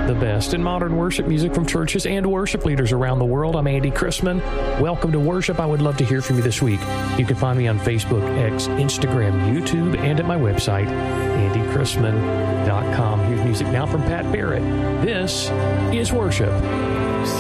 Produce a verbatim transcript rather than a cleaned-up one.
the best in modern worship music from churches and worship leaders around the world. I'm Andy Chrisman. Welcome to worship. I would love to hear from you this week. You can find me on Facebook, X, Instagram, YouTube, and at my website, andy chrisman dot com. Here's music now from Pat Barrett. This is worship.